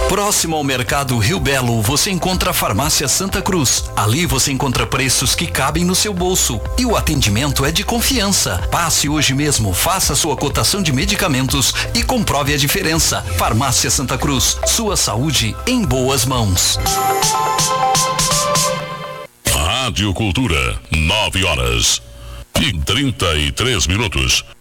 Próximo ao Mercado Rio Belo, você encontra a Farmácia Santa Cruz. Ali você encontra preços que cabem no seu bolso. E o atendimento é de confiança. Passe hoje mesmo, faça sua cotação de medicamentos e comprove a diferença. Farmácia Santa Cruz, sua saúde em boas mãos. Rádio Cultura, 9h33.